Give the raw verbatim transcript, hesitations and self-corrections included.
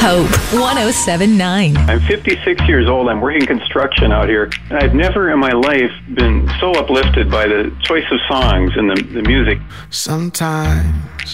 Hope one oh seven point nine. I'm fifty-six years old. I'm working construction out here. I've never in my life been so uplifted by the choice of songs and the, the music. Sometimes